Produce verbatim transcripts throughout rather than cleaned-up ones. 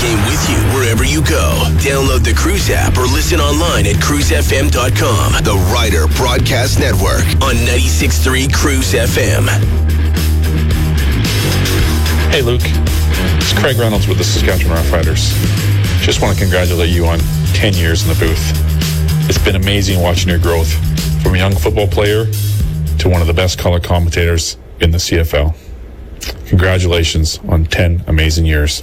game with you wherever you go. Download the Cruise app or listen online at cruise f m dot com. The Ryder Broadcast Network on ninety-six point three Cruise F M. Hey, Luke. It's Craig Reynolds with the Saskatchewan Roughriders. Just want to congratulate you on ten years in the booth. It's been amazing watching your growth from a young football player to one of the best color commentators in the C F L. Congratulations on ten amazing years.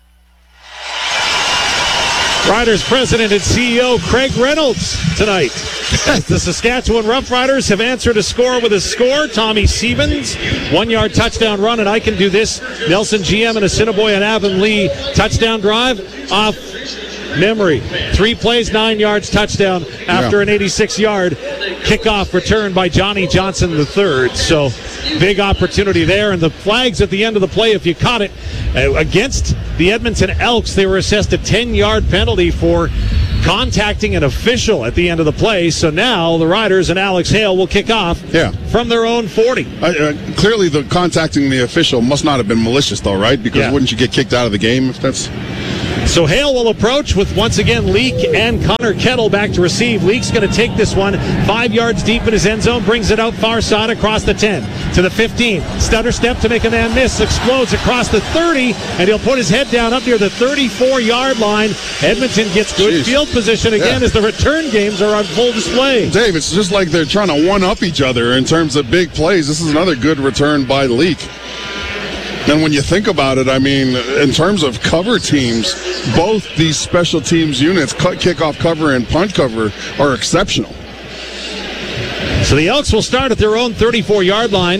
Riders President and C E O Craig Reynolds tonight. The Saskatchewan Roughriders have answered a score with a score. Tommy Stevens, one-yard touchdown run, and I can do this. Nelson G M and Assiniboia and Avonlea touchdown drive off memory. Three plays, nine yards, touchdown after yeah. an eighty-six-yard kickoff return by Johnny Johnson the third. So big opportunity there, and the flags at the end of the play, if you caught it, uh, against the Edmonton Elks, they were assessed a ten-yard penalty for contacting an official at the end of the play. So now the Riders and Alex Hale will kick off yeah. from their own forty. Uh, uh, clearly, the contacting the official must not have been malicious, though, right? Because yeah. wouldn't you get kicked out of the game if that's... So Hale will approach with, once again, Leak and Connor Kettle back to receive. Leak's going to take this one five yards deep in his end zone, brings it out far side across the ten to the fifteen. Stutter step to make a man miss, explodes across the thirty, and he'll put his head down up near the thirty-four-yard line. Edmonton gets good Jeez. field position again yeah. as the return games are on full display. Dave, it's just like they're trying to one-up each other in terms of big plays. This is another good return by Leak. And when you think about it, I mean, in terms of cover teams, both these special teams units, cut, kickoff cover and punt cover, are exceptional. So the Elks will start at their own thirty-four-yard line.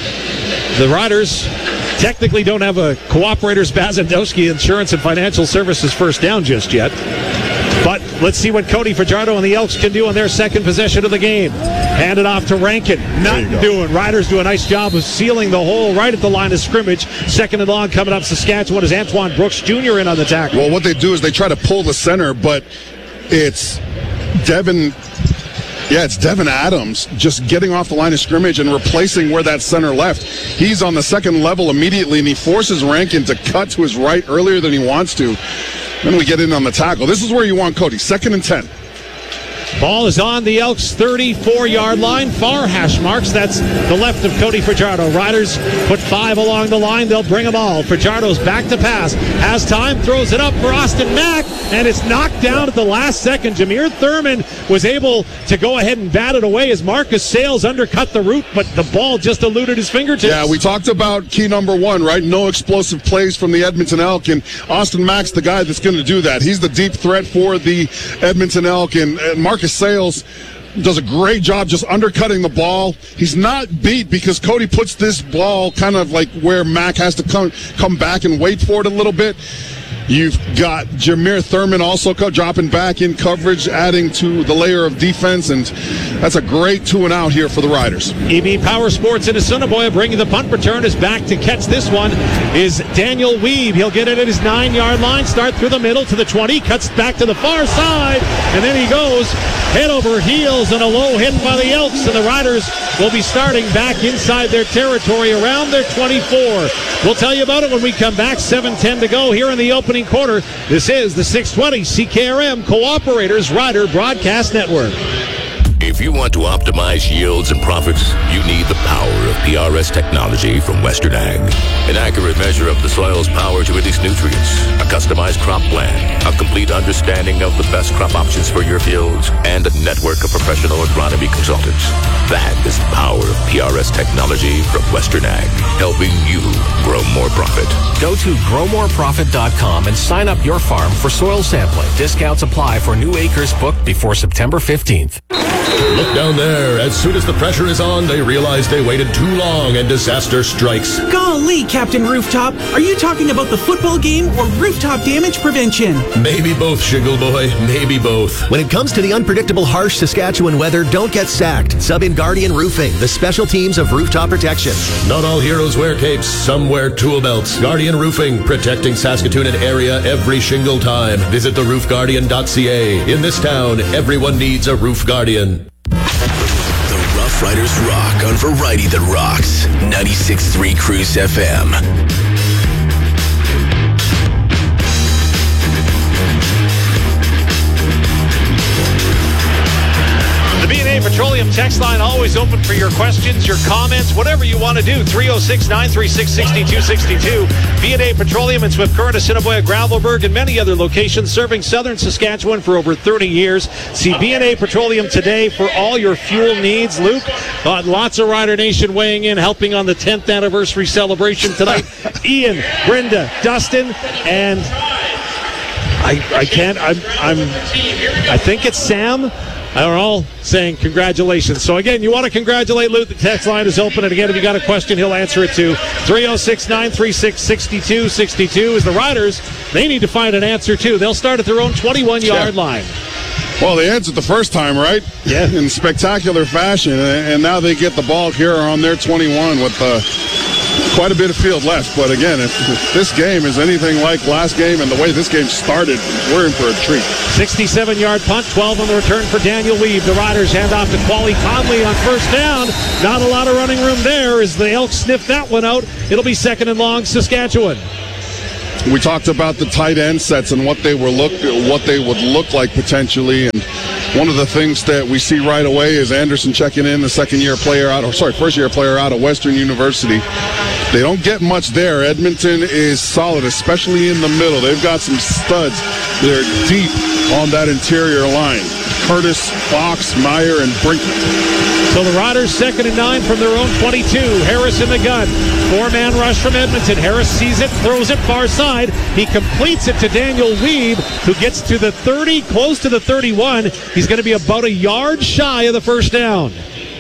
The Riders technically don't have a Cooperators Bazandowski Insurance and Financial Services first down just yet. But let's see what Cody Fajardo and the Elks can do on their second possession of the game. Hand it off to Rankin. Nothing doing. Riders do a nice job of sealing the hole right at the line of scrimmage. Second and long coming up Saskatchewan is Antoine Brooks Junior in on the tackle. Well, what they do is they try to pull the center, but it's Devin... Yeah, it's Devin Adams just getting off the line of scrimmage and replacing where that center left. He's on the second level immediately, and he forces Rankin to cut to his right earlier than he wants to. Then we get in on the tackle. This is where you want Cody. Second and ten. Ball is on the Elks' thirty-four-yard line. Far hash marks. That's the left of Cody Fajardo. Riders put five along the line. They'll bring them all. Fajardo's back to pass. Has time. Throws it up for Austin Mack. And it's knocked down at the last second. Jameer Thurman was able to go ahead and bat it away as Marcus Sales undercut the route, but the ball just eluded his fingertips. Yeah, we talked about key number one, right? No explosive plays from the Edmonton Elk. And Austin Mack's the guy that's going to do that. He's the deep threat for the Edmonton Elk. And, and Marcus Sales does a great job just undercutting the ball. He's not beat because Cody puts this ball kind of like where Mack has to come come back and wait for it a little bit. You've got Jameer Thurman also co- dropping back in coverage, adding to the layer of defense, and that's a great two and out here for the Riders. E B Power Sports in Assiniboia bringing the punt return. Is back to catch this one is Daniel Weeb. He'll get it at his nine-yard line, start through the middle to the twenty, cuts back to the far side, and then he goes head over heels and a low hit by the Elks, and the Riders will be starting back inside their territory around their twenty-four. We'll tell you about it when we come back. seven ten to go here in the opening quarter. This is the six twenty C K R M Cooperators Ryder Broadcast Network. If you want to optimize yields and profits, you need the power of P R S technology from Western Ag. An accurate measure of the soil's power to release nutrients, a customized crop plan, a complete understanding of the best crop options for your fields, and a network of professional agronomy consultants. That is the power of P R S technology from Western Ag, helping you grow more profit. Go to grow more profit dot com and sign up your farm for soil sampling. Discounts apply for new acres booked before September fifteenth. Look down there. As soon as the pressure is on, they realize they waited too long and disaster strikes. Golly, Captain Rooftop. Are you talking about the football game or rooftop damage prevention? Maybe both, Shingle Boy. Maybe both. When it comes to the unpredictable, harsh Saskatchewan weather, don't get sacked. Sub in Guardian Roofing, the special teams of rooftop protection. Not all heroes wear capes. Some wear tool belts. Guardian Roofing, protecting Saskatoon and area every shingle time. Visit the roof guardian dot c a. In this town, everyone needs a roof guardian. The Rough Riders rock on Variety That Rocks. ninety-six point three Cruise F M. text line always open for your questions, your comments, whatever you want to do. three oh six, nine three six, six two six two. B and A Petroleum in Swift Current, Assiniboia, Gravelburg, and many other locations serving southern Saskatchewan for over thirty years. See B and A Petroleum today for all your fuel needs. Luke, uh, lots of Rider Nation weighing in, helping on the tenth anniversary celebration tonight. Ian, Brenda, Dustin, and I, I can't, I'm, I'm, I think it's Sam. Are all saying congratulations. So again, you want to congratulate Luke. The text line is open. And again, if you got a question, he'll answer it too. three oh six, nine three six, six two six two is the Riders. They need to find an answer too. They'll start at their own twenty-one-yard yeah. line. Well, they answered the first time, right? Yeah. In spectacular fashion. And now they get the ball here on their twenty-one with uh, quite a bit of field left. But again, if, if this game is anything like last game and the way this game started, we're in for a treat. sixty-seven-yard punt, twelve on the return for Daniel Weave. The Riders hand off to Quali Conley on first down. Not a lot of running room there as the Elks sniff that one out. It'll be second and long, Saskatchewan. We talked about the tight end sets and what they were look, what they would look like potentially, and one of the things that we see right away is Anderson checking in, the second-year player out, or sorry, first-year player out of Western University. They don't get much there. Edmonton is solid, especially in the middle. They've got some studs. They're deep on that interior line. Curtis, Fox, Meyer, and Brinkman. So the Riders second and nine from their own twenty-two. Harris in the gun. Four-man rush from Edmonton. Harris sees it, throws it far side. He completes it to Daniel Weave, who gets to the thirty, close to the thirty-one. He's going to be about a yard shy of the first down.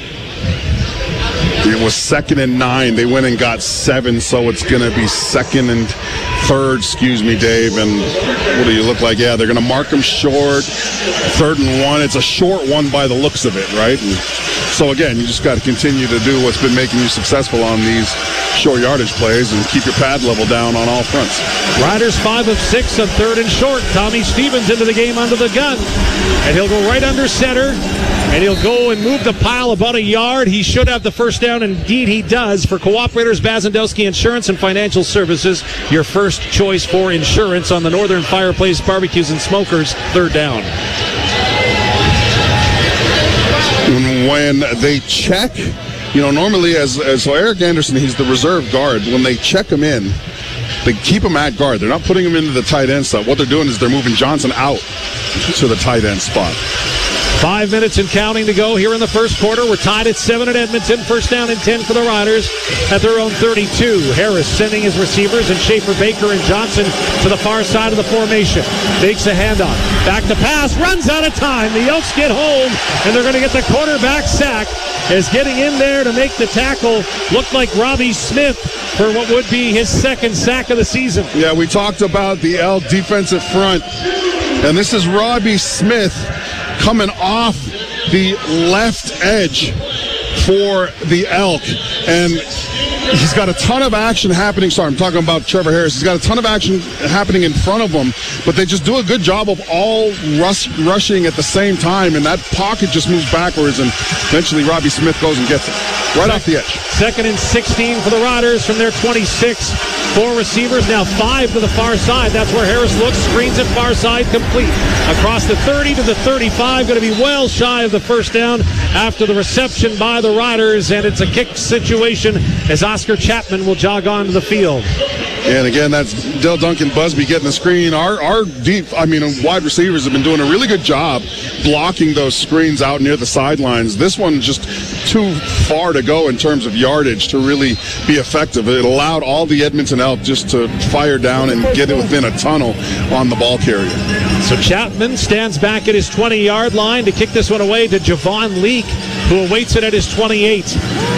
It was second and nine. They went and got seven, so it's going to be second and third, excuse me, Dave. And what do you look like? Yeah, they're going to mark them short. Third and one. It's a short one by the looks of it, right? And so, again, you just got to continue to do what's been making you successful on these short yardage plays and keep your pad level down on all fronts. Riders five of six on third and short. Tommy Stevens into the game under the gun. And he'll go right under center. And he'll go and move the pile about a yard. He should have the first down. Indeed, he does. For Cooperators Bazandowski Insurance and Financial Services, your first choice for insurance on the Northern Fireplace Barbecues and Smokers, third down. When they check, you know, normally as, as so Eric Anderson, he's the reserve guard. When they check him in, they keep him at guard. They're not putting him into the tight end spot. What they're doing is they're moving Johnson out to the tight end spot. Five minutes and counting to go here in the first quarter. We're tied at seven at Edmonton. First down and ten for the Riders at their own thirty-two. Harris sending his receivers and Schaefer, Baker, and Johnson to the far side of the formation. Takes a handoff. Back to pass. Runs out of time. The Elks get home, and they're going to get the quarterback sack. As getting in there to make the tackle looked like Robbie Smith for what would be his second sack of the season. Yeah, we talked about the Elk defensive front, and this is Robbie Smith coming off the left edge for the Elk, and he's got a ton of action happening. Sorry, I'm talking about Trevor Harris. He's got a ton of action happening in front of him, but they just do a good job of all rush, rushing at the same time, and that pocket just moves backwards, and eventually Robbie Smith goes and gets it right off the edge. Second and sixteen for the Riders from their twenty-six. Four receivers, now five to the far side. That's where Harris looks, screens it far side, complete. Across the thirty to the thirty-five, going to be well shy of the first down after the reception by the Riders, and it's a kick situation as Oscar Chapman will jog onto the field. And again, that's Dale Duncan Busby getting the screen. Our our deep, I mean, wide receivers have been doing a really good job blocking those screens out near the sidelines. This one just too far to go in terms of yardage to really be effective. It allowed all the Edmonton Elk just to fire down and get it within a tunnel on the ball carrier. So Chapman stands back at his twenty-yard line to kick this one away to Javon Leake, who awaits it at his twenty-eight.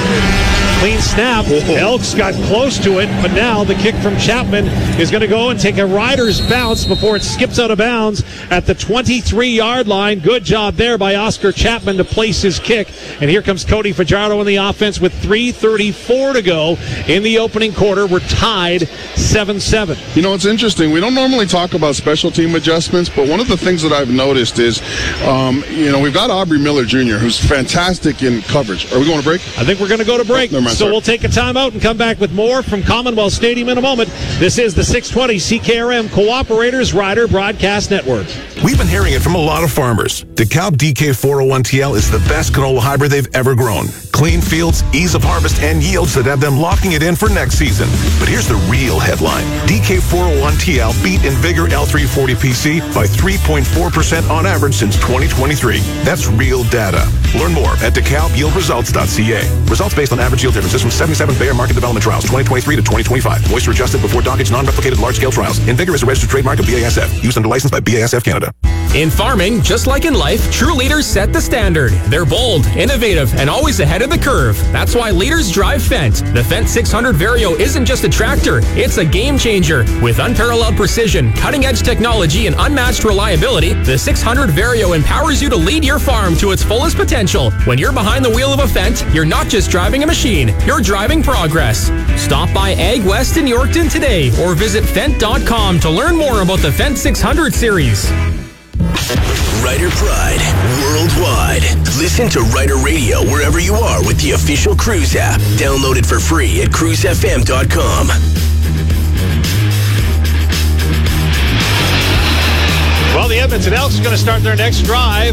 Clean snap. Elks got close to it, but now the kick from Chapman is going to go and take a Riders bounce before it skips out of bounds at the twenty-three-yard line. Good job there by Oscar Chapman to place his kick. And here comes Cody Fajardo in the offense with three thirty-four to go in the opening quarter. We're tied seven seven. You know, it's interesting. We don't normally talk about special team adjustments, but one of the things that I've noticed is, um, you know, we've got Aubrey Miller Junior, who's fantastic in coverage. Are we going to break? I think we're going to go to break. Oh, so sir. we'll take a timeout and come back with more from Commonwealth Stadium in a moment. This is the six twenty C K R M Cooperators Rider Broadcast Network. We've been hearing it from a lot of farmers. DeKalb D K four oh one T L is the best canola hybrid they've ever grown. Clean fields, ease of harvest, and yields that have them locking it in for next season. But here's the real headline. D K four oh one T L beat InVigor L three forty P C by three point four percent on average since twenty twenty-three. That's real data. Learn more at DeKalb Yield Results dot C A. Results based on average yield differences from seventy-seven Bayer Market Development Trials, twenty twenty-three to twenty twenty-five. Moisture adjusted before dockage, non-replicated large-scale trials. InVigor is a registered trademark of B A S F. Used under license by B A S F Canada. In farming, just like in life, true leaders set the standard. They're bold, innovative, and always ahead of the curve. That's why leaders drive Fendt. The Fendt six hundred Vario isn't just a tractor, it's a game changer. With unparalleled precision, cutting-edge technology, and unmatched reliability, the six hundred Vario empowers you to lead your farm to its fullest potential. When you're behind the wheel of a Fendt, you're not just driving a machine, you're driving progress. Stop by Ag West in Yorkton today or visit Fendt dot com to learn more about the Fendt six hundred series. Rider Pride worldwide. Listen to Rider Radio wherever you are with the official Cruise app. Download it for free at cruise f m dot com. Well, the Edmonton Elks are going to start their next drive